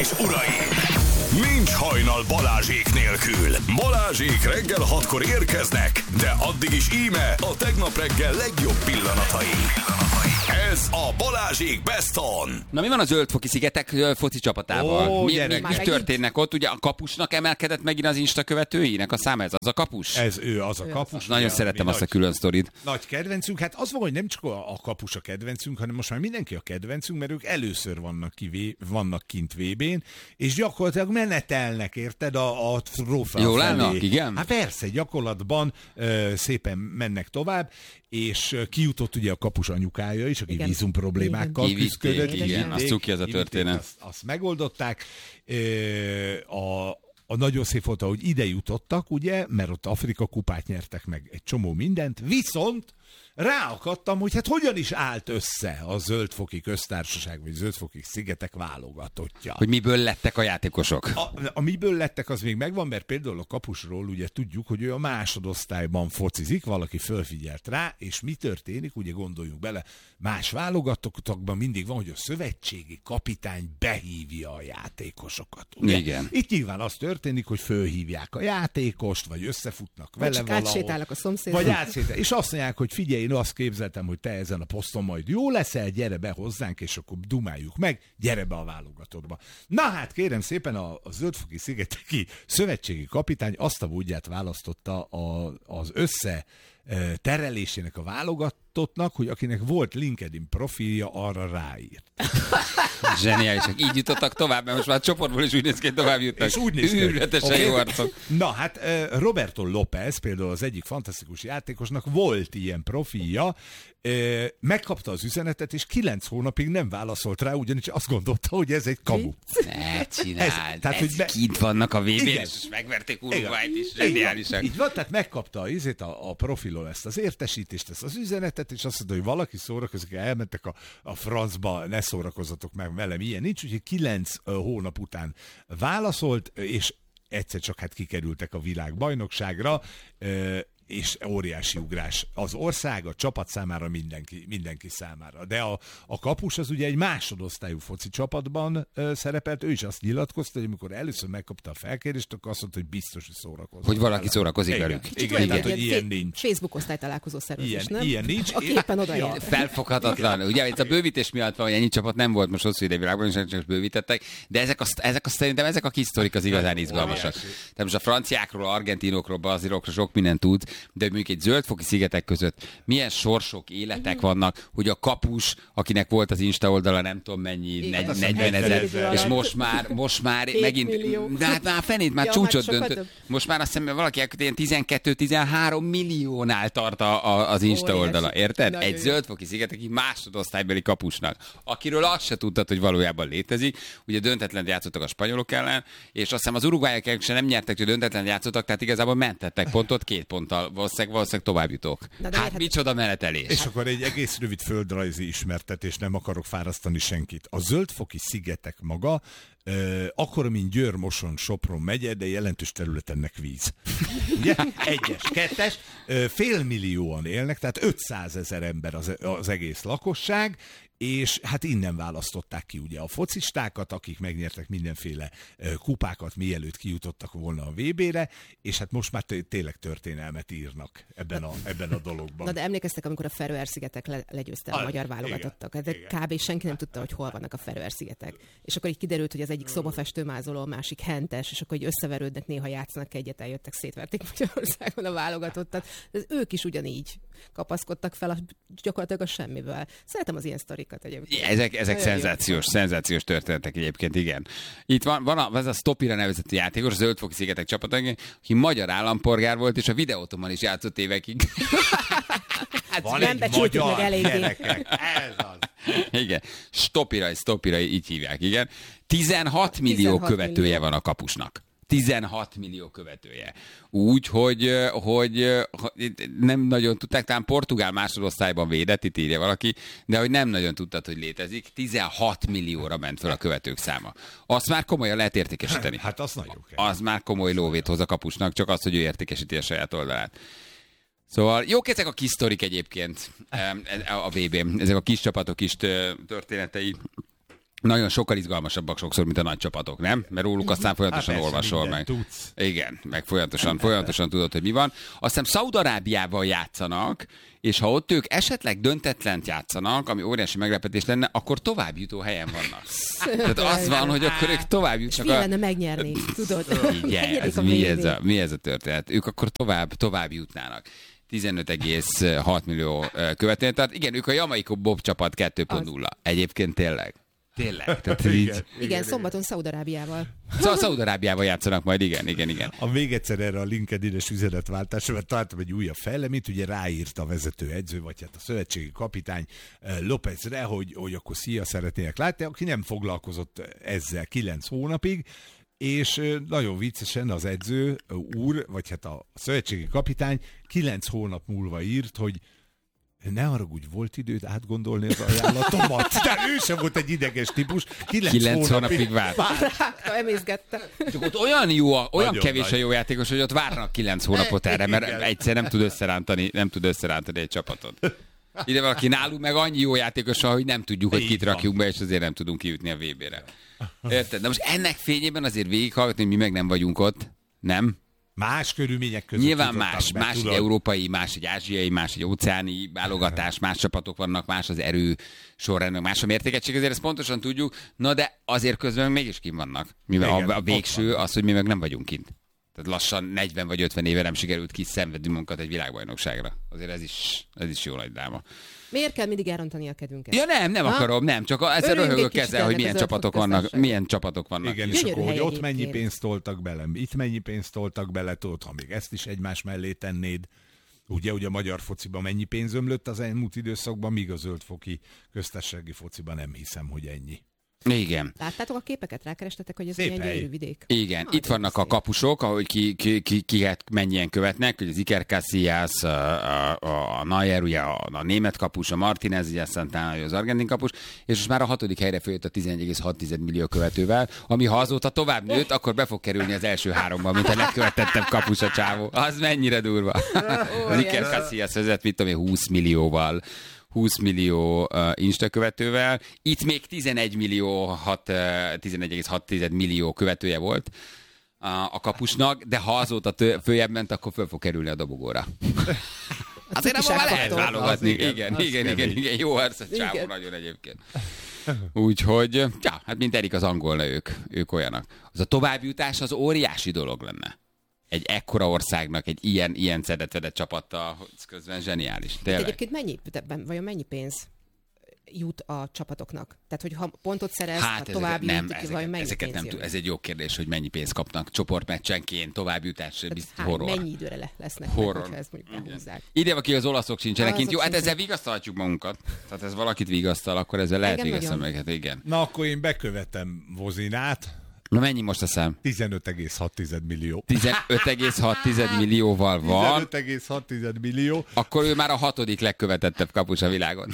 és uraim! Nincs hajnal Balázsék nélkül. Balázsék reggel 6-kor érkeznek, de addig is íme a tegnap reggel legjobb pillanatai. Ez a Balázsék Best On. Na mi van a Zöld-foki szigetek foci csapatával? Mi történnek ott? Ugye a kapusnak emelkedett megint az Insta követőinek a száma, ez az a kapus? Ez ő, az a kapus. Nagyon szeretem azt a külön sztorit. Nagy kedvencünk, hát az van, hogy nem csak a kapus a kedvencünk, hanem most már mindenki a kedvencünk, mert ők először vannak kint VB-n, és gyakorlatilag menetelnek, érted, a trófea jól felé. állnak, igen? Hát persze, gyakorlatban szépen mennek tovább, és kijutott ugye a kapus anyukája is, aki vízum problémákkal küzdött. Igen, azt cuki ez a történet. Azt megoldották. A nagyon szép volt, hogy ide jutottak, ugye, mert ott Afrika kupát nyertek meg egy csomó mindent, viszont ráakadtam, hogy hát hogyan is állt össze a Zöld-foki köztársaság, vagy Zöld-foki szigetek válogatottja. Hogy miből lettek a játékosok? A miből lettek, az még megvan, mert például a kapusról ugye tudjuk, hogy ő a másodosztályban focizik, valaki fölfigyelt rá, és mi történik, ugye gondoljunk bele, más válogatottakban mindig van, hogy a szövetségi kapitány behívja a játékosokat. Ugye? Igen. Itt nyilván az történik, hogy fölhívják a játékost, vagy összefutnak vele valahol. Átsétálnak a szomszédban. Vagy átsétálnak, és azt mondják, hogy figyelj, én azt képzeltem, hogy te ezen a poszton majd jó leszel, gyere be hozzánk, és akkor dumáljuk meg, gyere be a válogatottba. Na hát kérem szépen, a Zöld-foki szigeteki szövetségi kapitány azt a módját választotta az terelésének a válogatottnak, hogy akinek volt LinkedIn profilja, arra ráírt. Zseniálisak. Így jutottak tovább, mert most már a csoportból is úgy néz ki, hogy tovább jutnak. És úgy néz ki, őrületesen jó arcok. Na hát Roberto López, például az egyik fantasztikus játékosnak volt ilyen profilja, megkapta az üzenetet, és 9 hónapig nem válaszolt rá, ugyanis azt gondolta, hogy ez egy kamu. Ne csináld, kint vannak a VB-n, és megverték Uruguayt is, zseniálisak. Így van, tehát megkapta a profilon ezt az értesítést, ezt az üzenetet, és azt mondta, hogy valaki szórakozik, elmentek a francba, ne szórakozzatok meg velem, ilyen nincs, úgyhogy 9 hónap után válaszolt, és egyszer csak hát kikerültek a világbajnokságra, és óriási ugrás az ország, a csapat számára, mindenki számára. De a kapus az ugye egy másodosztályú foci csapatban szerepelt, ő is azt nyilatkozta, hogy amikor először megkapta a felkérést, akkor azt mondta, hogy biztos, hogy szórakozik. Hogy valaki szórakozik velük. Igen, tehát, hogy ilyen nincs. Facebook osztálytalálkozó szervezés, nem? Ilyen nincs. Aki éppen oda jár. Felfoghatatlan. Ugye itt a bővítés miatt van, hogy ennyi csapat nem volt most hosszú ide világban, és csak bővítettek, de szerintem ezek a kis sztorik az igazán izgalmasak. Tehát most a franciákról, argentinokról, brazilokról sok mindent tud, de mondjuk egy Zöld-foki szigetek között milyen sorsok, életek vannak, hogy a kapus, akinek volt az Insta oldala, nem tudom mennyi, 40 000, és most már megint, de hát már fenét, már csúcsot döntött. Most már azt hiszem, valaki ilyen 12-13 milliónál tart az Insta oldala, érted? Egy Zöld-foki szigeteki másodosztálybeli kapusnak, akiről azt se tudtad, hogy valójában létezik. Ugye döntetlent játszottak a spanyolok ellen, és azt hiszem az uruguayok sem nem nyertek, hogy döntetlent játszottak, tehát igazából mentettek pontot 2 ponttal. Valószínűleg tovább jutok. Hát micsoda menetelés. És akkor egy egész rövid földrajzi ismertetés, nem akarok fárasztani senkit. A Zöld-foki szigetek maga, akkor, mint Győr, Moson, Sopron megye, de jelentős területennek víz. Ugye? 1-es, 2-es, félmillióan élnek, tehát 500 000 ember az egész lakosság, és hát innen választották ki ugye a focistákat, akik megnyertek mindenféle kupákat, mielőtt kijutottak volna a VB-re, és hát most már tényleg történelmet írnak ebben a dologban. Na de emlékeztek, amikor a Feröer-szigetek legyőzte a magyar válogatottak? De kb. Senki nem tudta, hogy hol vannak a Feröer-szigetek. És akkor így kiderült, hogy az egyik szobafestőmázoló, a másik hentes, és akkor így összeverődnek, néha játszanak egyet, eljöttek, szétverték Magyarországon a válogatottat. De ők is ugyanígy kapaszkodtak fel gyakorlatilag a semmiből. Szeretem az ilyen sztorikat egyébként. Ezek szenzációs történetek egyébként, igen. Itt van ez a Stopira nevezetű játékos, a Zöld-foki szigetek csapatának, aki magyar állampolgár volt, és a videóautomán is játszott évekig. Hát van egy magyar gyerekek, ez az. Igen, Stopira, így hívják, igen. 16 millió követője van a kapusnak. 16 millió követője. Úgy, hogy nem nagyon tudták, talán portugál másodosztályban védett, itt írja valaki, de hogy nem nagyon tudtad, hogy létezik. 16 millióra ment fel a követők száma. Azt már komolyan lehet értékesíteni. Hát az nagyon kell. Az már komoly lóvét hoz a kapusnak, csak az, hogy ő értékesíti a saját oldalát. Szóval jók ezek a kis sztorik egyébként a VB-n, ezek a kis csapatok is történetei. nagyon sokkal izgalmasabbak sokszor, mint a nagy csapatok, nem? Mert róluk aztán folyamatosan olvasol meg. Tudsz. Igen, meg folyamatosan tudod, hogy mi van. Aztán Szaúd-Arábiával játszanak, és ha ott ők esetleg döntetlent játszanak, ami óriási meglepetés lenne, akkor tovább jutó helyen vannak. Tehát az van, hogy akkor ők tovább jutnak. És lenne megnyerni, tudod? Igen, mi ez a történet? Ők akkor tovább jutnának. 15,6 millió követően. Tehát igen, ők a Jamaica Bob csapat 2.0. Egyébként tényleg. Tehát igen, szombaton Szaúd-Arábiával. Szaúd-Arábiával játszanak majd, igen. Még egyszer erre a LinkedIn-es üzenetváltásra, mert találtam egy újabb fejleményt, ugye ráírta a vezetőedző, vagy hát a szövetségi kapitány Lópezre, hogy akkor szia, szeretnének látni, aki nem foglalkozott ezzel 9 hónapig, és nagyon viccesen az edző úr, vagy hát a szövetségi kapitány 9 hónap múlva írt, hogy ne haragudj, volt időd átgondolni az ajánlatomat. De ő sem volt egy ideges típus. 9 hónapig várt. Emészgette. Csak ott olyan kevés a jó játékos, hogy ott várnak 9 hónapot erre, mert egyszer nem tud összerántani egy csapatot. Ide valaki nálunk meg annyi jó játékos, hogy nem tudjuk, hogy kit rakjunk be, és azért nem tudunk kijutni a VB-re. Érted? De most ennek fényében azért végighallgatni, hogy mi meg nem vagyunk ott. Nem? Más körülmények között. Nyilván más egy európai, más egy ázsiai, más egy óceáni válogatás, más csapatok vannak, más az erő sorrendben, más a mértékegység, azért ezt pontosan tudjuk, na de azért közben mégis kint vannak. Mivel a végső az, hogy mi meg nem vagyunk kint. Tehát lassan 40 vagy 50 éve nem sikerült kiszenvedni munkat egy világbajnokságra. Azért ez is jó nagy dráma. Miért kell mindig elrontani a kedvünket? Ja nem akarom, nem. Csak ezzel röhögök ezzel, hogy milyen csapatok vannak. Igen, és akkor, hogy ott mennyi pénzt toltak bele, itt mennyi pénzt toltak bele, tudod, ha még ezt is egymás mellé tennéd. Ugye a magyar fociban mennyi pénz ömlött az elmúlt időszakban, míg a zöldfoki köztársasági fociban nem hiszem, hogy ennyi. Igen. Láttátok a képeket? Rákerestetek, hogy ez milyen gyönyörű vidék? Igen, itt vannak a kapusok, ahogy kiket mennyien követnek, hogy az Iker Casillas, a Neuer, ugye a német kapus, a Martinez, ugye aztán az argentin kapus, és most már a 6. helyre följött a 11,6 millió követővel, ami ha azóta tovább nőtt, akkor be fog kerülni az első 3-ban, mint a legkövetettebb kapus a csávó. Az mennyire durva. Az Iker Casillas vezet, mit tudom én, 20 millió Insta követővel. Itt még 11,6 millió követője volt a kapusnak, de ha azóta följebb ment, akkor föl fog kerülni a dobogóra. Azért abban már lehet válogatni. Igen. Jó arc a csávó nagyon egyébként. Úgyhogy, ja, hát mint Erik az angolna ők olyanak. Az a továbbjutás az óriási dolog lenne. Egy ekkora országnak, egy ilyen szedett csapattal, hogy közben zseniális. Tényleg. Egyébként mennyi pénz jut a csapatoknak? Tehát, hogy ha pontot szerez, tovább jutik, vajon mennyi pénz jön? Ez egy jó kérdés, hogy mennyi pénzt kapnak csoportmeccsenként, továbbjutás, horror. Mennyi időre lesznek meg, hogyha ezt mondjuk behúzzák. Ide aki az olaszok sincsenek kint. Jó, hát ezzel vigasztalhatjuk magunkat. Tehát ez valakit vigasztal, akkor ezzel lehet vigasztalni meg. Hát igen. Na, akkor én bekövetem Vozinát. Na mennyi most a szám? 15,6 millió. 15,6 millióval van. 15,6 millió. Akkor ő már a 6. legkövetettebb kapus a világon.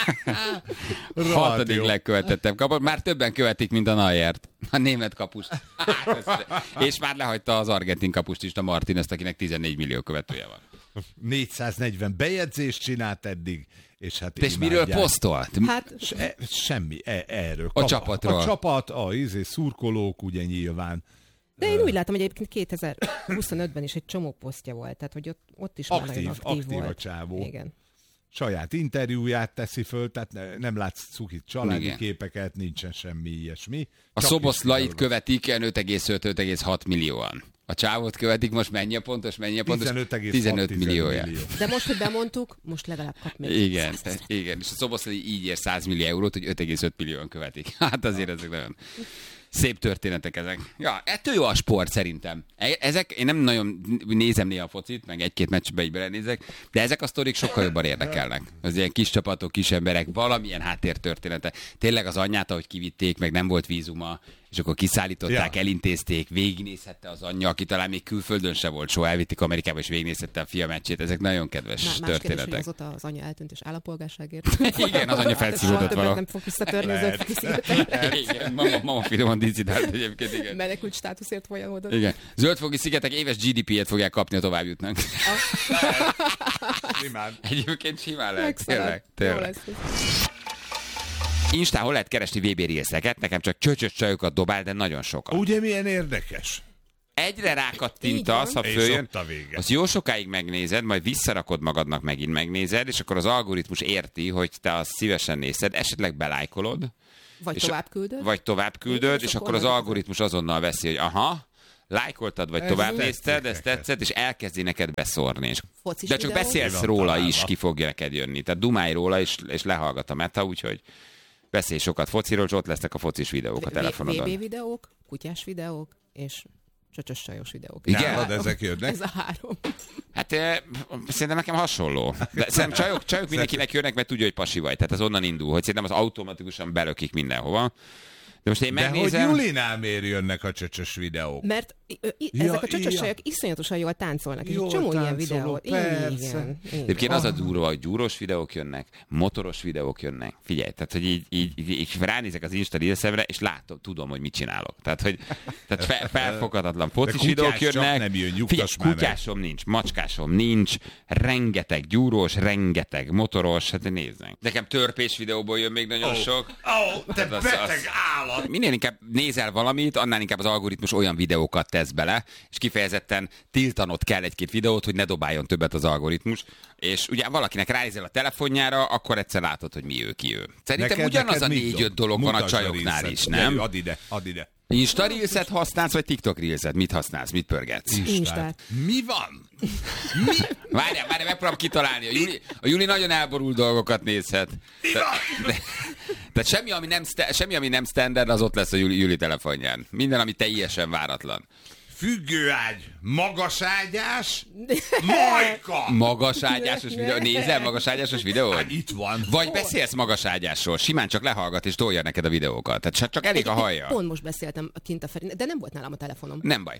6. legkövetettebb kapus. Már többen követik, mint a Neuert, a német kapust. És már lehagyta az argentin kapust is, a Martinezt, akinek 14 millió követője van. 440 bejegyzést csinált eddig. És hát miről posztolt? Hát semmi, erről. A csapatról. A csapat, szurkolók, ugye nyilván. De én úgy látom, hogy egyébként 2025-ben is egy csomó posztja volt, tehát hogy ott is már nagyon aktív volt. A csávó. Igen. Saját interjúját teszi föl, tehát nem látsz cukit családi képeket, nincsen semmi ilyesmi. A Szoboszlait követik 5,5-5,6 millióan. A csávot követik, most mennyi a pontos? 15 milliója. De most, hogy bemondtuk, most legalább kap még. Igen, és a Szoboszlai így ér 100 millió eurót, hogy 5,5 millióan követik. Hát azért ezek nagyon szép történetek ezek. Ja, ettől jó a sport szerintem. Én nem nagyon nézem néha a focit, meg egy-két meccsbe így belenézek, de ezek a sztorik sokkal jobban érdekelnek. Az ilyen kis csapatok, kis emberek, valamilyen háttértörténete. Tényleg az anyját, ahogy kivitték, meg nem volt vízuma, és akkor kiszállították, elintézték, végignézhette az anyja, aki talán még külföldön se volt, soha elvitték Amerikába, és végignézhette a fia meccsét. Ezek nagyon kedves történetek. Kérdés, hogy azóta az anya eltűnt, és állampolgárságért. Igen, az anya felszívódott valahol. Nem fog visszatörni az Zöldfoki szigetekre. Igen, mama finoman dicidált egyébként, igen. Menekült státuszért folyamodott. Igen. Zöldfoki szigetek éves GDP-et fogják kapni, ha tovább jutnak. Simán. Egyébként simán lehet. Tényleg. Instán hol lehet keresni VB Reelseket? Nekem csak csöcsös csajokat dobál, de nagyon sokan. Ugye milyen érdekes? Egyre rákattintasz, ha És följön, ott a vége. azt jó sokáig megnézed, majd visszarakod magadnak, megint megnézed, és akkor az algoritmus érti, hogy te azt szívesen nézed, esetleg belájkolod, Vagy továbbküldöd. vagy továbbküldöd, és akkor az algoritmus azonnal veszi, hogy aha, lájkoltad, vagy tovább nézted, ez tetszett, és elkezdi neked beszórni. Focis De csak videó? beszélsz róla is, ki fog neked jönni. Tehát dumálj róla, és lehallgat a meta, úgyhogy beszélj sokat fociról, és ott lesznek a focis videók a telefonodon. VB videók, kutyás videók, és csöcsös csajos videók. Igen? Nálad ezek jönnek? Ez a 3. Hát szerintem nekem hasonló. De szerintem csajok mindenkinek jönnek, mert tudja, hogy pasi vagy. Tehát az onnan indul, hogy szerintem az automatikusan belökik mindenhova. De most én megnézem... hogy Julinál miért jönnek a csöcsös videók? Mert ezek a csöcsös csajok iszonyatosan jól táncolnak. Jól csomó ilyen videó. Igen. Egyébként az a durva, hogy gyúros videók jönnek, motoros videók jönnek. Figyelj, tehát hogy így ránézek az Insta Reelsemre, és látom, tudom, hogy mit csinálok. Tehát felfoghatatlan focis videók jönnek. Nem jön, Figyelj, kutyásom nincs, macskásom nincs, rengeteg gyúrós, rengeteg motoros, hát nézzek. Nekem törpés videóból jön még nagyon sok. Te beteg állat! Minél inkább nézel valamit, annál inkább az algoritmus olyan videókat tesz bele, és kifejezetten tiltanod kell egy-két videót, hogy ne dobáljon többet az algoritmus. És ugye valakinek ránézel a telefonjára, akkor egyszer látod, hogy mi ő, ki ő. Szerintem ugyanaz a 4-5 dolog van a csajoknál is, nem? Add ide. Insta Reelset használsz, vagy TikTok Reelset? Mit használsz? Mit pörgetsz? Instát. Mi van? Várjál, megpróbálom kitalálni. A Juli nagyon elborult dolgokat nézhet. Tehát semmi, ami nem standard, az ott lesz a Juli telefonján. Minden, ami teljesen váratlan. Függőágy, magaságyás, majka! Magaságyásos videó. Nézel magaságyásos videót? Hát itt van. Vagy beszélsz magaságyásról, simán csak lehallgat és tolja neked a videókat. Tehát csak elég a hallja. Pont most beszéltem kint a Ferin, de nem volt nálam a telefonom. Nem baj.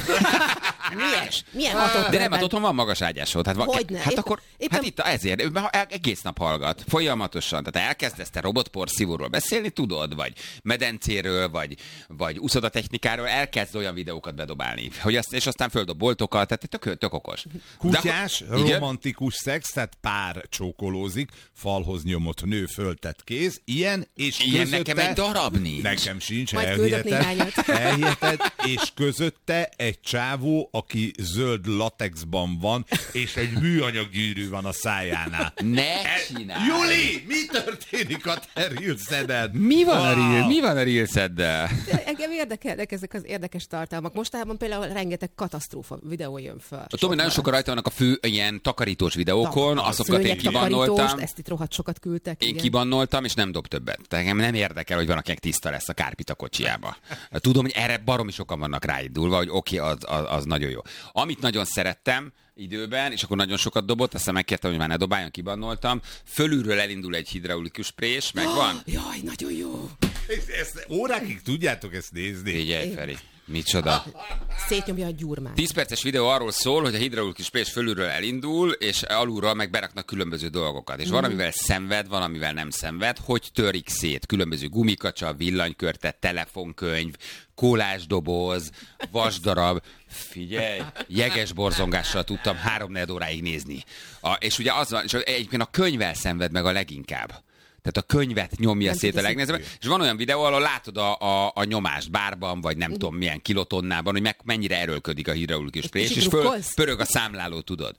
Milyen hatott? De nem, hát otthon van magaságyásod. Hogyne? Hát akkor, éppen... hát itt ezért, egész nap hallgat, folyamatosan. Tehát elkezdesz te robotporszívóról beszélni, tudod, vagy medencéről, vagy uszodatechnikáról, elkezd olyan videókat bedobálni, hogy és aztán földob boltokat, tehát tök okos. Kutyás, romantikus szex, tehát pár csókolózik, falhoz nyomott nő, föltett kéz, ilyen, és ilyen közötte... nekem egy darab nincs. Nekem sincs, Majd küldök néhányat. elhiheted, és közötte egy csávó, aki zöld latexban van, és egy műanyag gyűrű van a szájánál. Ne csinálj! Juli, mi történik a te Reelseden? Mi van a Reelseddel? Engem érdekelnek ezek az érdekes tartalmak. Mostában például rengeteg katasztrófa videó jön föl. Tudom, nagyon sokan rajta vannak a fő ilyen takarítós videókon, azokat én kibannoltam. Ezt itt rohadt sokat küldtek. Én kibannoltam, és nem dob többet. Tehát engem nem érdekel, hogy van, akinek tiszta lesz a kárpit a kocsiába. Tudom, hogy erre baromi sokan vannak ráindulva, hogy oké, az nagyon jó. Amit nagyon szerettem időben, és akkor nagyon sokat dobott, aztán megkértem, hogy már ne dobáljon, kibannoltam. Fölülről elindul egy hidraulikus prés, megvan. Jaj, nagyon jó. Ezt órákig tudjátok ezt nézni? Figyelj, Feri. Micsoda? Szétnyomja a gyurmát. 10 perces videó arról szól, hogy a hidraulikus prés fölülről elindul, és alulról meg beraknak különböző dolgokat. És van, amivel szenved, van, amivel nem szenved. Hogy törik szét? Különböző gumikacsa, villanykörte, telefonkönyv, kólásdoboz, vasdarab. Figyelj, jeges borzongással tudtam 3-4 óráig nézni. És ugye az van, és egyébként a könyvvel szenved meg a leginkább. Tehát a könyvet nyomja nem szét a legnehezebben. És van olyan videó, ahol látod a nyomást bárban, vagy nem tudom milyen kilotonnában, hogy mennyire erőlködik a hidraulikus prés, és pörög a számláló, tudod.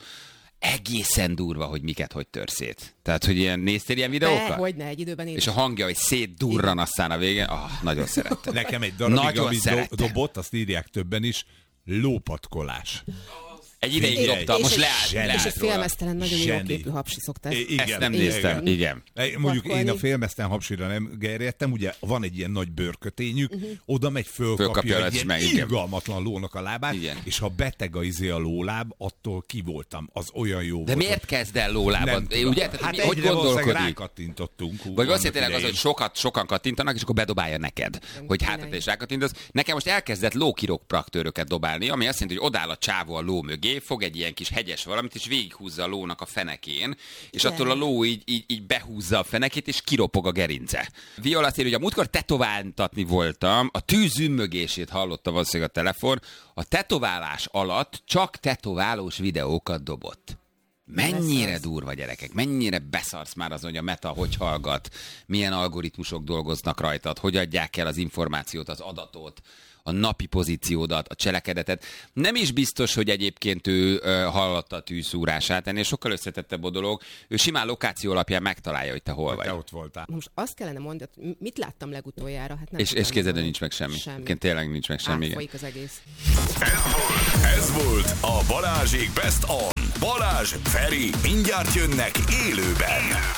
Egészen durva, hogy miket hogy tör szét. Tehát, hogy néztél ilyen videókat? Hogyne, egy időben én. És a hangja, hogy szétdurran aztán a végén. Nagyon szerettem. Nekem egy darabig, amit dobott, azt írják többen is, lópatkolás. Egy ideig dobtam, most leállt. És egy félmeztelen, nagyon jó képű hapsi szoktál. Ezt nem néztem, igen. Mondjuk én a félmeztelen hapsira nem gerjedtem, ugye van egy ilyen nagy bőrkötényük, oda megy, fölkapja egy ilyen irgalmatlan lónak a lábát, és ha beteg a lóláb, attól ki voltam, az olyan jó volt. De miért kezd el lólábad? Ugye? Hát hogy gondolkodik? Rákattintottunk. Vagy valószínűleg az, hogy sokan kattintanak, és akkor bedobálja neked, hogy hát te is rákattintasz. Nekem most elkezdett lókiropraktőröket dobálni, ami azt jelenti, hogy odáll a csávó a ló mögé, fog egy ilyen kis hegyes valamit, és végighúzza a lónak a fenekén, és attól a ló így behúzza a fenekét, és kiropog a gerince. Viola azt írja, hogy a múltkor tetováltatni voltam, a tűz ümmögését hallotta valószínűleg a telefon, a tetoválás alatt csak tetoválós videókat dobott. Mennyire durva, gyerekek, mennyire beszarsz már azon, hogy a Meta hogy hallgat, milyen algoritmusok dolgoznak rajtad, hogy adják el az információt, az adatot, a napi pozíciódat, a cselekedetet. Nem is biztos, hogy egyébként ő hallotta a tűzszúrását, ennél sokkal összetettebb a dolog. Ő simán lokáció alapján megtalálja, hogy te hol vagy. Te ott voltál. Most azt kellene mondani, mit láttam legutoljára? Hát nem és képzeld, nincs meg semmi. Tényleg nincs meg semmi. Átfolyik az egész. Ez volt a Balázsék Best On. Balázs, Feri, mindjárt jönnek élőben.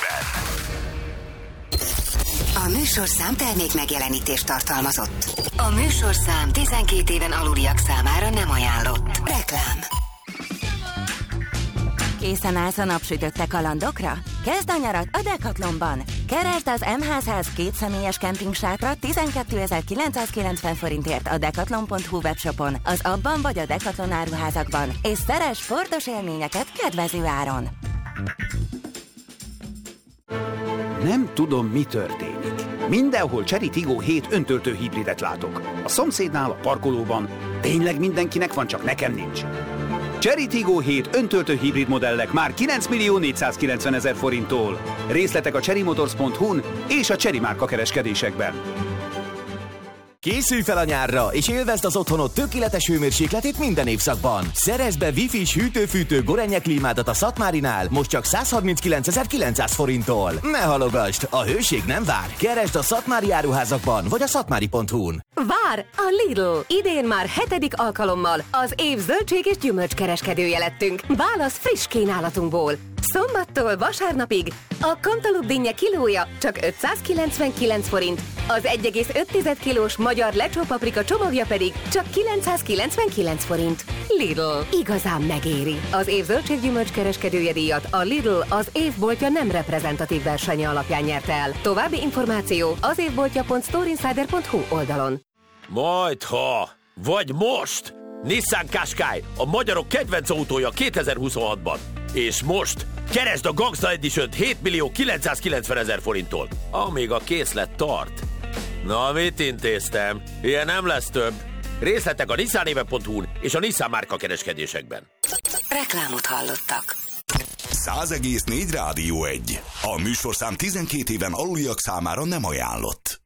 A műsorszám termék megjelenítést tartalmazott. A műsorszám 12 éven aluliak számára nem ajánlott. Reklám. Készen állsz a napsütötte kalandokra? Kezd a nyarat a Decathlonban! Keresd az MH100 kétszemélyes kempingsátra 12.990 forintért a decathlon.hu webshopon, az abban vagy a Decathlon áruházakban, és szeress sportos élményeket kedvező áron. Nem tudom, mi történik. Mindenhol Chery Tiggo 7 öntöltő hibridet látok. A szomszédnál, a parkolóban. Tényleg mindenkinek van, csak nekem nincs. Chery Tiggo 7 öntöltő hibrid modellek már 9.490.000 forinttól. Részletek a cherrymotors.hu-n és a Chery márka kereskedésekben. Készülj fel a nyárra, és élvezd az otthonod tökéletes hőmérsékletét minden évszakban. Szerezd be Wi-Fi-s hűtő-fűtő Gorenje klímádat a Szatmárinál, most csak 139.900 forinttól. Ne halogasd, a hőség nem vár. Keresd a Szatmári áruházakban, vagy a szatmári.hu-n. Vár a Lidl! Idén már 7. alkalommal az év zöldség és gyümölcskereskedője lettünk. Válasz friss kínálatunkból. Szombattól vasárnapig a Cantaloupe dinnye kilója csak 599 forint, az 1,5 kilós magyar lecsó paprika csomagja pedig csak 999 forint. Lidl. Igazán megéri. Az év zöldséggyümölcs kereskedője díjat a Lidl az évboltja nem reprezentatív versenye alapján nyerte el. További információ az évboltja.storeinsider.hu oldalon. Majdha, vagy most! Nissan Qashqai, a magyarok kedvenc autója 2026-ban. És most keresd a Gangsta Edition 7.990.000 forinttól, amíg a készlet tart. Na, mit intéztem? Ilyen nem lesz több. Részletek a nissanéve.hu-n és a Nissan márka kereskedésekben. Reklámot hallottak. 100,4 Rádió 1. A műsorszám 12 éven aluliak számára nem ajánlott.